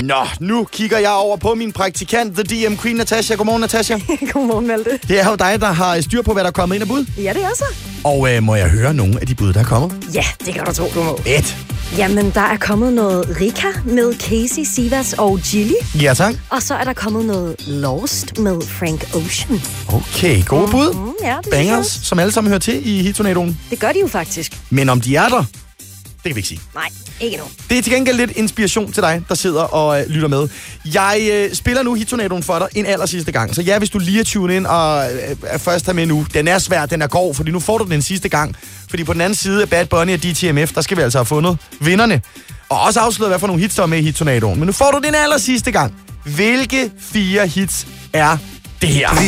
Nå, nu kigger jeg over på min praktikant, The DM Queen, Natasha. Godmorgen, Natasha. Godmorgen, Malte. Det er jo dig, der har styr på, hvad der er kommet ind af bud. Ja, det er så. Og må jeg høre nogle af de bud, der er kommet? Ja, det kan du tro, du må. Jamen, der er kommet noget Rika med Casey, Sivas og Gilly. Ja, tak. Og så er der kommet noget Lost med Frank Ocean. Okay, gode bud. Ja, det Bangers, som alle sammen hører til i Hittornadoen. Det gør de jo faktisk. Men om de er der, det kan vi ikke sige. Nej, ikke nu. Det er til gengæld lidt inspiration til dig, der sidder og lytter med. Jeg spiller nu Hittornadoen for dig en sidste gang. Så ja, hvis du lige er tunet ind og er først her med nu. Den er svær, den er grov, fordi nu får du den sidste gang. Fordi på den anden side af Bad Bunny og DTMF, der skal vi altså have fundet vinderne. Og også afsløret, hvad for nogle hits der er med i Hittornadoen. Men nu får du den sidste gang. Hvilke 4 hits er det her?